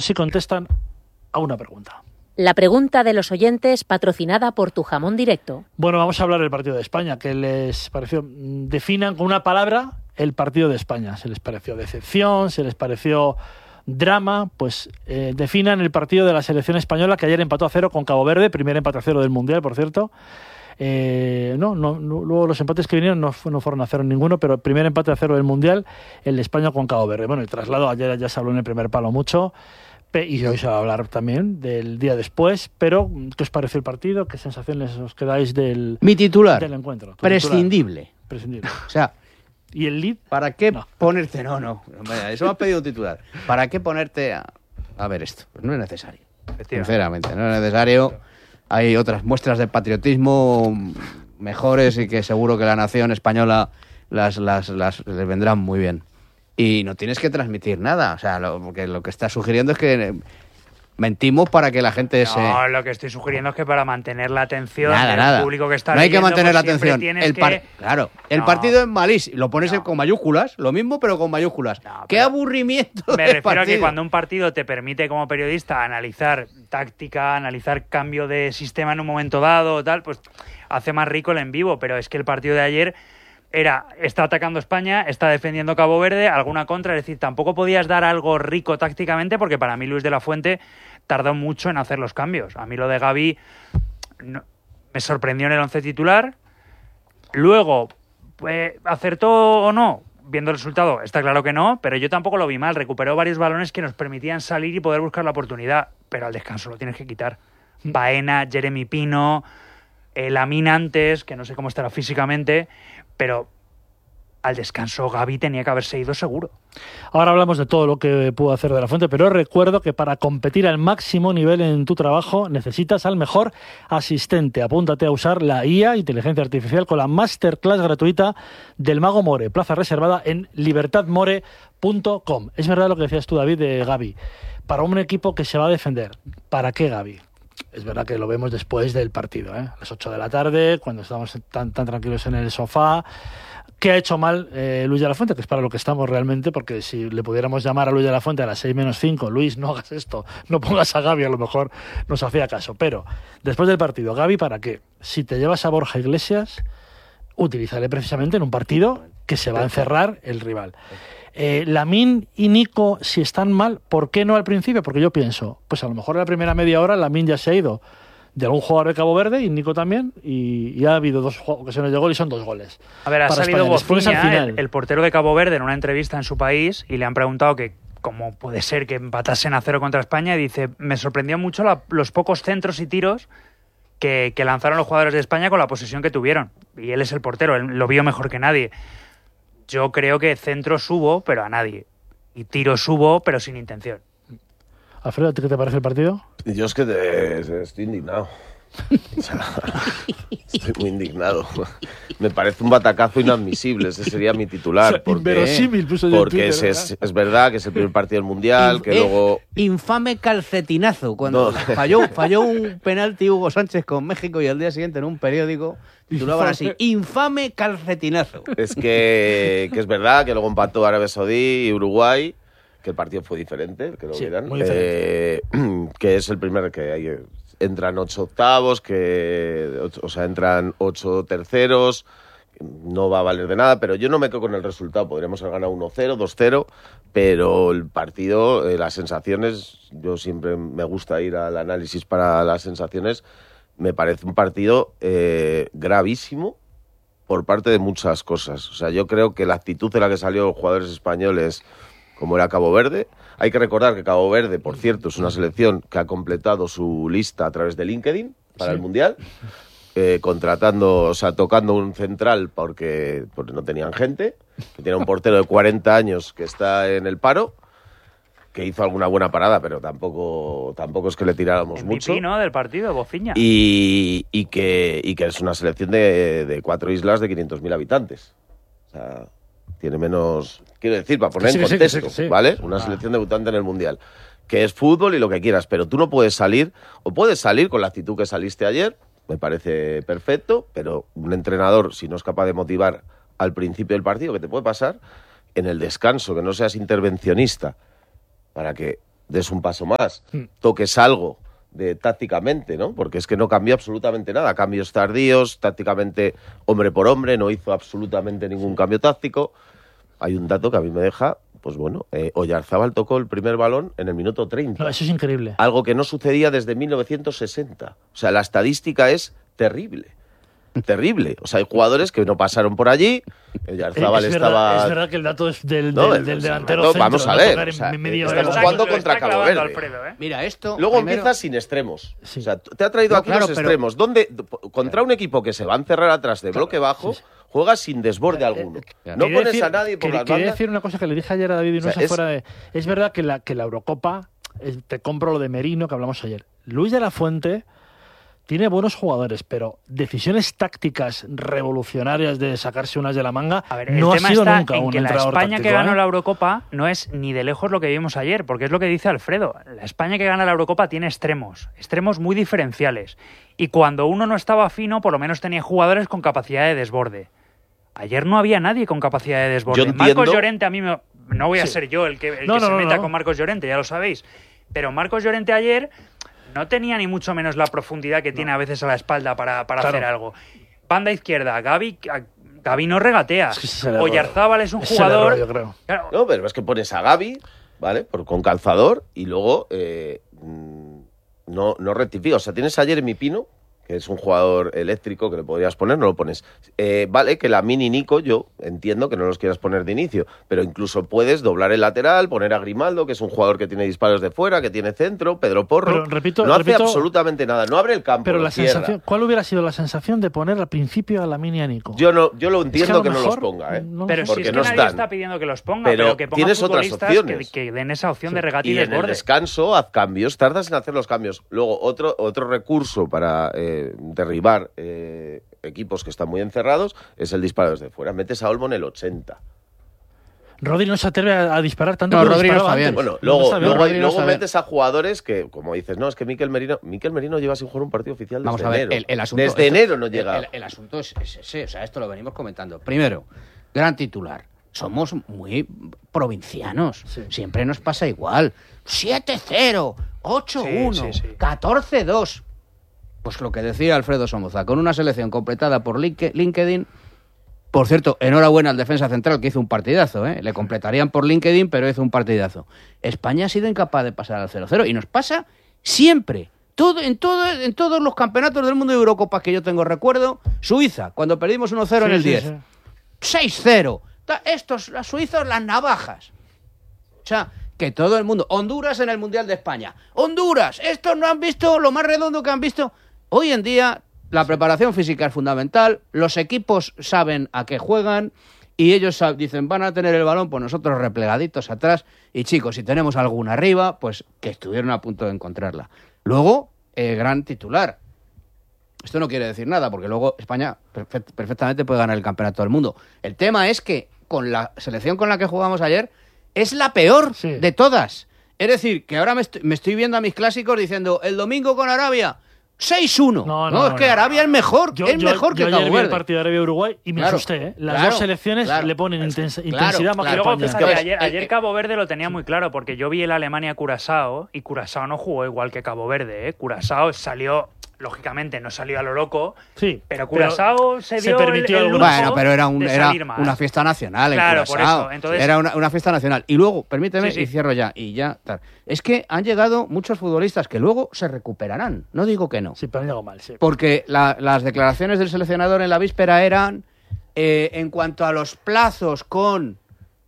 si contestan a una pregunta. La pregunta de los oyentes, patrocinada por Tu Jamón Directo. Bueno, vamos a hablar del partido de España, que les pareció. Definan con una palabra el partido de España. Se les pareció decepción, se les pareció drama. Pues definan el partido de la selección española, que ayer empató a 0 con Cabo Verde, primer empate a 0 del Mundial, por cierto. Luego los empates que vinieron no fueron a 0 ninguno, pero el primer empate a 0 del Mundial, el de España con Cabo Verde. Bueno, el traslado ayer ya se habló en el primer palo mucho. Y hoy se va a hablar también del día después, pero ¿qué os pareció el partido? ¿Qué sensaciones os quedáis del Mi titular, del encuentro? prescindible. O sea, ¿y el lead? ¿Para qué ponerte? No. Eso me ha pedido un titular. ¿Para qué ponerte a ver esto? Pues no es necesario. Sinceramente, no es necesario. Hay otras muestras de patriotismo mejores y que seguro que la nación española les vendrán muy bien. Y no tienes que transmitir nada. O sea, porque lo que estás sugiriendo es que mentimos para que la gente No, lo que estoy sugiriendo es que para mantener la atención del público que está no hay que leyendo, mantener la pues atención. tienes Claro, el partido es malísimo. Lo pones con mayúsculas, lo mismo, pero con mayúsculas. ¡Qué aburrimiento! Me refiero a que cuando un partido te permite como periodista analizar táctica, analizar cambio de sistema en un momento dado, tal, pues hace más rico el en vivo. Pero es que el partido de ayer está atacando España, está defendiendo Cabo Verde, alguna contra, es decir, tampoco podías dar algo rico tácticamente, porque para mí Luis de la Fuente tardó mucho en hacer los cambios. A mí lo de Gavi me sorprendió en el 11 titular. Luego, ¿acertó o no? Viendo el resultado, está claro que no, pero yo tampoco lo vi mal. Recuperó varios balones que nos permitían salir y poder buscar la oportunidad, pero al descanso lo tienes que quitar. Baena, Jeremy Pino, Lamine antes, que no sé cómo estará físicamente, pero al descanso Gavi tenía que haberse ido seguro. Ahora hablamos de todo lo que pudo hacer de la Fuente, pero recuerdo que para competir al máximo nivel en tu trabajo necesitas al mejor asistente. Apúntate a usar la IA, inteligencia artificial, con la masterclass gratuita del Mago More, plaza reservada en libertadmore.com. Es verdad lo que decías tú, David, de Gavi. Para un equipo que se va a defender, ¿para qué Gavi? Es verdad que lo vemos después del partido, a las 8 de la tarde, cuando estamos tan tranquilos en el sofá. ¿Qué ha hecho mal Luis de la Fuente? Que es para lo que estamos realmente, porque si le pudiéramos llamar a Luis de la Fuente a las 6 menos 5, Luis, no hagas esto, no pongas a Gavi, a lo mejor nos hacía caso. Pero después del partido, ¿Gavi para qué? Si te llevas a Borja Iglesias, utilízale precisamente en un partido que se va a encerrar el rival. Lamine y Nico, si están mal, ¿por qué no al principio? Porque yo pienso, pues a lo mejor en la primera media hora Lamine ya se ha ido de algún jugador de Cabo Verde y Nico también, y ha habido 2 ocasiones de gol y son 2 goles. A ver, ha para salido España. Bofiña, el portero de Cabo Verde, en una entrevista en su país, y le han preguntado que cómo puede ser que empatasen a 0 contra España, y dice, me sorprendió mucho los pocos centros y tiros que lanzaron los jugadores de España con la posesión que tuvieron. Y él es el portero, él lo vio mejor que nadie. Yo creo que centros hubo, pero a nadie. Y tiros hubo, pero sin intención. Alfredo, ¿a ti qué te parece el partido? Yo es que estoy indignado. O sea, estoy muy indignado. Me parece un batacazo inadmisible. Ese sería mi titular. Inverosímil, puso yo en porque Twitter, es verdad que es el primer partido del Mundial, que luego... Infame calcetinazo. Cuando falló un penalti Hugo Sánchez con México y al día siguiente en un periódico titulaban así, infame calcetinazo. Es que es verdad que luego empató Arabia Saudí y Uruguay, que el partido fue diferente, que lo vieran. Que es el primer que hay... Entran 8 octavos, entran 8 terceros, no va a valer de nada, pero yo no me quedo con el resultado. Podríamos haber ganado 1-0, 2-0, pero el partido, las sensaciones, yo siempre me gusta ir al análisis para las sensaciones, me parece un partido gravísimo por parte de muchas cosas. O sea, yo creo que la actitud de la que salieron los jugadores españoles, como era Cabo Verde. Hay que recordar que Cabo Verde, por cierto, es una selección que ha completado su lista a través de LinkedIn para el Mundial, tocando un central porque no tenían gente, que tiene un portero de 40 años que está en el paro, que hizo alguna buena parada, pero tampoco es que le tiráramos mucho. MVP, ¿no?, del partido, Bofiña. Y que es una selección de 4 islas de 500.000 habitantes. O sea, tiene menos... Quiero decir, para poner en contexto, ¿vale? Una selección debutante en el Mundial. Que es fútbol y lo que quieras, pero tú no puedes salir, o puedes salir con la actitud que saliste ayer, me parece perfecto, pero un entrenador, si no es capaz de motivar al principio del partido, ¿qué te puede pasar? En el descanso, que no seas intervencionista, para que des un paso más, toques algo tácticamente, ¿no? Porque es que no cambió absolutamente nada. Cambios tardíos, tácticamente hombre por hombre, no hizo absolutamente ningún cambio táctico. Hay un dato que a mí me deja, pues bueno, Oyarzábal tocó el primer balón en el minuto 30. No, eso es increíble. Algo que no sucedía desde 1960. O sea, la estadística es terrible. Terrible. O sea, hay jugadores que no pasaron por allí. Oyarzábal estaba... Es verdad que el dato es del delantero dato, centro. vamos a ver. O sea, estamos jugando contra Cabo Verde. Alfredo, ¿eh? Mira, esto... Luego primero... empiezas sin extremos. Sí. O sea, te ha traído aquí los extremos. ¿Dónde, contra un equipo que se va a encerrar atrás de bloque bajo, juegas sin desborde alguno. No pones a nadie por las bandas. Quería decir una cosa que le dije ayer a David Vinosa fuera de... Es verdad que la Eurocopa, te compro lo de Merino que hablamos ayer. Luis de la Fuente tiene buenos jugadores, pero decisiones tácticas revolucionarias de sacarse unas de la manga no ha sido nunca un entrenador táctico. La España que ganó la Eurocopa no es ni de lejos lo que vimos ayer, porque es lo que dice Alfredo. La España que gana la Eurocopa tiene extremos muy diferenciales. Y cuando uno no estaba fino, por lo menos tenía jugadores con capacidad de desborde. Ayer no había nadie con capacidad de desborde. Marcos Llorente, a mí no voy a ser yo el que se meta con Marcos Llorente, ya lo sabéis. Pero Marcos Llorente ayer no tenía ni mucho menos la profundidad que tiene a veces a la espalda para hacer algo. Banda izquierda, Gavi no regatea. Oyarzábal es un jugador... Error, yo creo. Claro. No, pero es que pones a Gavi, ¿vale? Con calzador y luego no rectifica. O sea, tienes a Jeremy Pino, que es un jugador eléctrico que le podrías poner, no lo pones. Vale, que Lamine y Nico, yo entiendo que no los quieras poner de inicio, pero incluso puedes doblar el lateral, poner a Grimaldo, que es un jugador que tiene disparos de fuera, que tiene centro, Pedro Porro. Pero, no hace absolutamente nada, no abre el campo. Pero la sensación, ¿cuál hubiera sido la sensación de poner al principio a Lamine y a Nico? Yo lo entiendo que no los ponga, pero porque si es que no nadie están. está pidiendo que los ponga, pero que ponga tienes otras futbolistas opciones. que den esa opción de regate y en desborde. el descanso, haz cambios, tardas en hacer los cambios. Luego, otro recurso para derribar equipos que están muy encerrados es el disparo desde fuera. Metes a Olmo en el 80. Rodri no se atreve a disparar tanto. No, Rodri no está bien. Bueno, luego metes a jugadores que, como dices, no, es que Mikel Merino lleva sin jugar un partido oficial desde enero. El asunto, desde enero no llega. El asunto es ese, o sea, esto lo venimos comentando. Primero, gran titular. Somos muy provincianos. Sí. Siempre nos pasa igual. 7-0, 8-1, 14-2. Pues lo que decía Alfredo Somoza, con una selección completada por LinkedIn. Por cierto, enhorabuena al defensa central que hizo un partidazo, ¿eh? Le completarían por LinkedIn, pero hizo un partidazo. España ha sido incapaz de pasar al 0-0 y nos pasa siempre. En todos los campeonatos del mundo de Eurocopas que yo tengo recuerdo, Suiza, cuando perdimos 1-0 en el 10. 6-0. Los suizos, las navajas. O sea, que todo el mundo... Honduras en el Mundial de España. Honduras, estos no han visto lo más redondo que han visto. Hoy en día la preparación física es fundamental, los equipos saben a qué juegan y ellos dicen van a tener el balón, pues nosotros replegaditos atrás y chicos, si tenemos alguna arriba, pues que estuvieron a punto de encontrarla. Luego, gran titular. Esto no quiere decir nada porque luego España perfectamente puede ganar el campeonato del mundo. El tema es que con la selección con la que jugamos ayer es la peor de todas. Es decir, que ahora me estoy viendo a mis clásicos diciendo el domingo con Arabia 6-1. No, es que Arabia es mejor, mejor que Cabo Verde. Yo ayer vi el partido de Arabia-Uruguay y me asusté, ¿eh? Las dos selecciones le ponen intensidad más que luego, fíjate, ayer Cabo Verde lo tenía muy claro, porque yo vi el Alemania-Curazao y Curazao no jugó igual que Cabo Verde, ¿eh? Curazao salió... Lógicamente no salió a lo loco, pero Curazao se permitió el lujo. Bueno, pero era una fiesta nacional en Curazao. Entonces... Era una fiesta nacional. Y luego, permíteme, y cierro ya. Es que han llegado muchos futbolistas que luego se recuperarán. No digo que no. Sí, pero han llegado mal, Porque las declaraciones del seleccionador en la víspera eran, en cuanto a los plazos con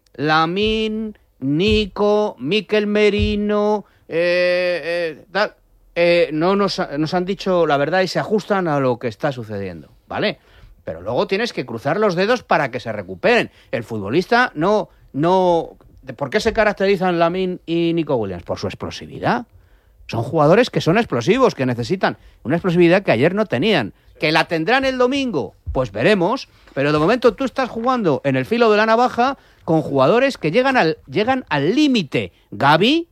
Lamine, Nico, Mikel Merino, tal... no nos han dicho la verdad y se ajustan a lo que está sucediendo, ¿vale? Pero luego tienes que cruzar los dedos para que se recuperen. El futbolista no... ¿Por qué se caracterizan Lamine y Nico Williams? Por su explosividad. Son jugadores que son explosivos, que necesitan una explosividad que ayer no tenían. ¿Que la tendrán el domingo? Pues veremos. Pero de momento tú estás jugando en el filo de la navaja con jugadores que llegan al límite. Gavi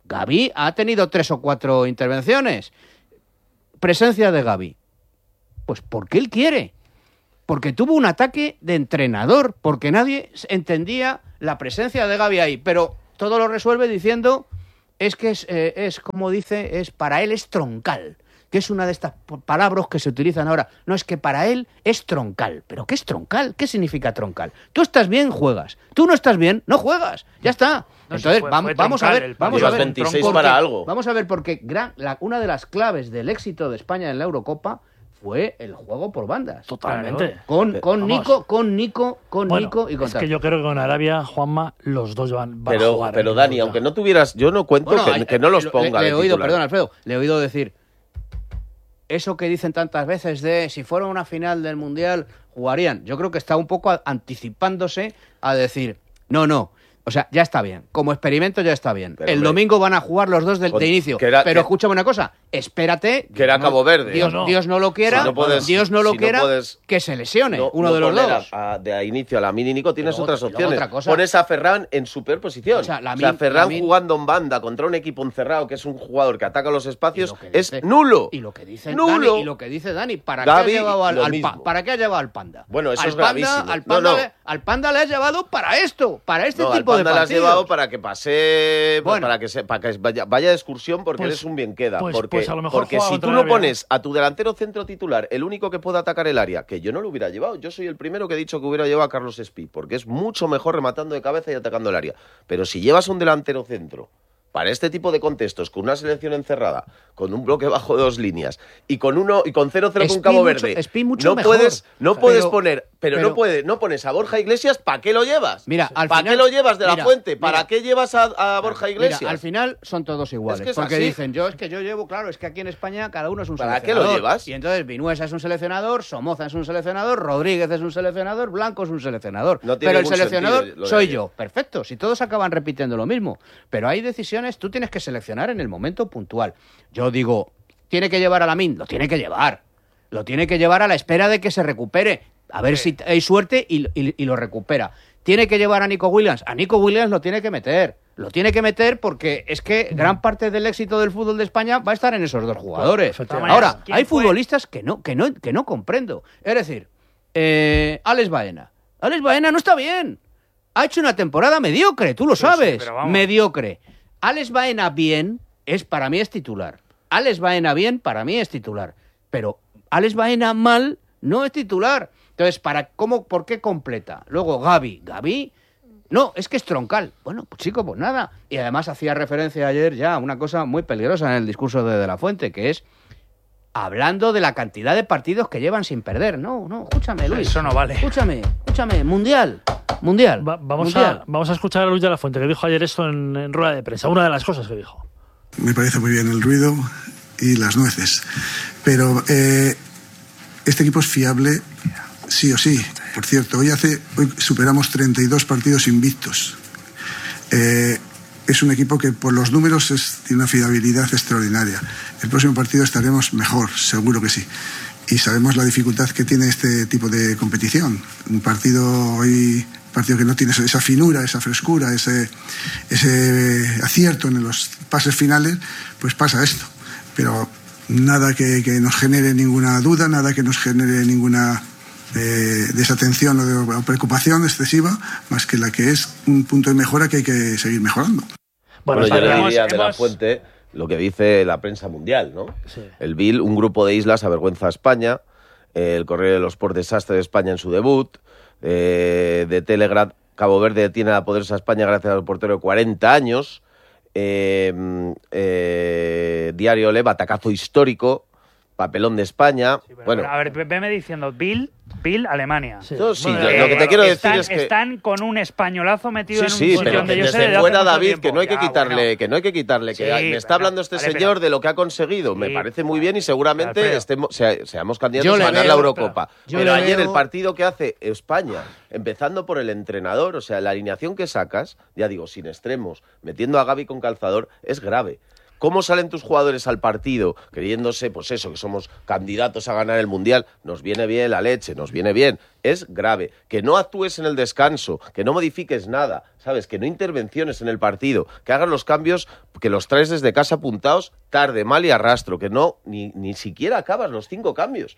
ha tenido 3 o 4 intervenciones. Presencia de Gavi. Pues porque él quiere. Porque tuvo un ataque de entrenador. Porque nadie entendía la presencia de Gavi ahí. Pero todo lo resuelve diciendo es que es como dice, para él es troncal, que es una de estas palabras que se utilizan ahora. No, es que para él es troncal. ¿Pero qué es troncal? ¿Qué significa troncal? Tú estás bien, juegas. Tú no estás bien, no juegas. Ya está. No, entonces, vamos a ver. Vamos a ver 26 para algo. Vamos a ver, porque una de las claves del éxito de España en la Eurocopa fue el juego por bandas. Totalmente. Con Nico y con es que yo creo que con Arabia, Juanma, los dos van a jugar. Pero Dani, aunque no tuvieras... Yo no cuento que no los ponga le he oído, titular. perdón, Alfredo, le he oído decir eso que dicen tantas veces de si fuera una final del Mundial, jugarían. Yo creo que está un poco anticipándose a decir, no. O sea, ya está bien. Como experimento ya está bien. Pero, el domingo van a jugar los dos de inicio. Pero escúchame una cosa. Espérate. Que era Cabo Verde. Dios no lo quiera. Dios no lo quiera. Que se lesione uno de los dos. De inicio a Lamine y Nico tienes otras opciones. Otra cosa. Pones a Ferran en superposición. O sea, Ferran jugando en banda contra un equipo encerrado, que es un jugador que ataca los espacios, es nulo. Y lo que dice nulo. Dani, ¿para qué ha llevado al Panda? Bueno, eso es gravísimo. Al Panda le has llevado para esto, para este tipo de partidos. Al Panda le has llevado para que pase, bueno, para que vaya de excursión, porque eres un bien queda. Pues a lo mejor porque si tú no pones a tu delantero centro titular, el único que pueda atacar el área, que yo no lo hubiera llevado, yo soy el primero que he dicho que hubiera llevado a Carlos Espí, porque es mucho mejor rematando de cabeza y atacando el área. Pero si llevas un delantero centro para este tipo de contextos, con una selección encerrada, con un bloque bajo de 2 líneas y con 0-0 con Cabo Verde, no puedes poner, no pones a Borja Iglesias, ¿para qué lo llevas? Mira, ¿Para qué lo llevas de la Fuente? ¿Para qué llevas a Borja Iglesias? Mira, al final son todos iguales, porque dicen, yo llevo, claro, es que aquí en España cada uno es un seleccionador. ¿Para qué lo llevas? Y entonces Vinuesa es un seleccionador, Somoza es un seleccionador, Rodríguez es un seleccionador, Blanco es un seleccionador. Pero el seleccionador soy yo. Perfecto, si todos acaban repitiendo lo mismo. Pero hay decisiones, tú tienes que seleccionar en el momento puntual. Yo digo, ¿tiene que llevar a Lamine? Lo tiene que llevar. Lo tiene que llevar a la espera de que se recupere. A ver si hay suerte y lo recupera. ¿Tiene que llevar a Nico Williams? A Nico Williams lo tiene que meter. Lo tiene que meter porque es que gran parte del éxito del fútbol de España va a estar en esos dos jugadores. Ahora, hay futbolistas que no comprendo. Es decir, Alex Baena. Alex Baena no está bien. Ha hecho una temporada mediocre, tú lo sabes. Mediocre. Alex Baena bien, para mí es titular. Alex Baena bien, para mí es titular. Pero Alex Baena mal no es titular. Entonces, ¿por qué completa? Luego Gavi, no, es que es troncal. Bueno, pues chico, pues nada. Y además hacía referencia ayer ya a una cosa muy peligrosa en el discurso de la Fuente, que es hablando de la cantidad de partidos que llevan sin perder. No, escúchame, Luis. Eso no vale. Escúchame, Mundial. Vamos a escuchar a Luis de la Fuente, que dijo ayer esto en rueda de prensa. Una de las cosas que dijo. Me parece muy bien el ruido y las nueces. Pero este equipo es fiable sí o sí. Por cierto, hoy superamos 32 partidos invictos. Es un equipo que por los números tiene una fiabilidad extraordinaria. El próximo partido estaremos mejor, seguro que sí. Y sabemos la dificultad que tiene este tipo de competición. Un partido que no tiene esa finura, esa frescura, ese acierto en los pases finales, pues pasa esto. Pero nada que nos genere ninguna duda, nada que nos genere ninguna desatención o preocupación excesiva, más que la que es un punto de mejora que hay que seguir mejorando. Bueno, yo le diría de la Fuente lo que dice la prensa mundial, ¿no? Sí. El Bill, un grupo de islas avergüenza a España, el Correo de los Sports desastre de España en su debut, de Telegraph, Cabo Verde tiene a poderse a España gracias al portero de 40 años, Diario Le, batacazo histórico, papelón de España. Sí, bueno, a ver, veme diciendo, Bill, Alemania. Sí. Lo que te quiero decir es que están con un españolazo metido en un sitio pero donde yo sé desde fuera, David, que no hay que quitarle, me está hablando este señor de lo que ha conseguido. Me parece muy bien y seguramente seamos candidatos a ganar la Eurocopa. Pero ayer el partido que hace España, empezando por el entrenador, o sea, la alineación que sacas, ya digo, sin extremos, metiendo a Gavi con calzador, es grave. ¿Cómo salen tus jugadores al partido creyéndose, pues eso, que somos candidatos a ganar el Mundial? Nos viene bien la leche, nos viene bien. Es grave. Que no actúes en el descanso, que no modifiques nada, ¿sabes? Que no intervenciones en el partido, que hagas los cambios, que los traes desde casa apuntados tarde, mal y arrastro, que no, ni siquiera acabas los 5 cambios.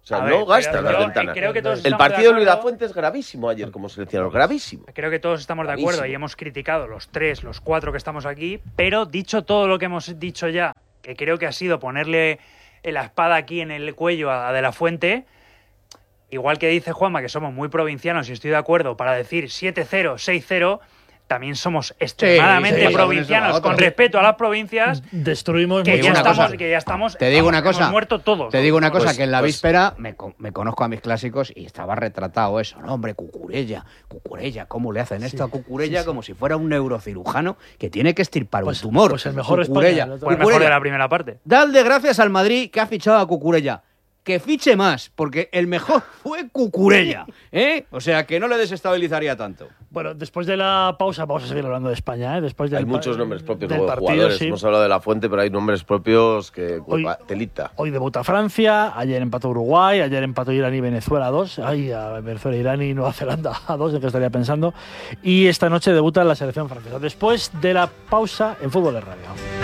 O sea, no gastan las ventanas. Creo que todos el partido de Luis Lafuente es gravísimo ayer como seleccionador, gravísimo. Creo que todos estamos de acuerdo y hemos criticado los 4 que estamos aquí, pero dicho todo lo que hemos dicho ya, que creo que ha sido ponerle la espada aquí en el cuello a De La Fuente, igual que dice Juanma que somos muy provincianos y estoy de acuerdo para decir 7-0, 6-0, también somos extremadamente provincianos, con respeto a las provincias. Destruimos que ya estamos. Te digo una cosa. Hemos muerto todos. Te digo una cosa, que en la víspera me conozco a mis clásicos y estaba retratado eso, ¿no? Hombre, Cucurella, ¿cómo le hacen esto a Cucurella? Como si fuera un neurocirujano que tiene que extirpar un tumor. Pues el mejor Cucurella. España, el mejor de la primera parte. Dadle gracias al Madrid que ha fichado a Cucurella. Que fiche más, porque el mejor fue Cucurella, ¿eh? O sea, que no le desestabilizaría tanto. Bueno, después de la pausa, vamos a seguir hablando de España, ¿eh? Hay muchos nombres propios de partido, jugadores. sí. Hemos hablado de La Fuente, pero hay nombres propios que... telita. Hoy debuta Francia, ayer empató Uruguay, ayer empató Irán y Venezuela 2. Ay, a Venezuela, Irán y Nueva Zelanda a 2, ¿en qué estaría pensando? Y esta noche debuta la selección francesa. Después de la pausa en Fútbol de Radio.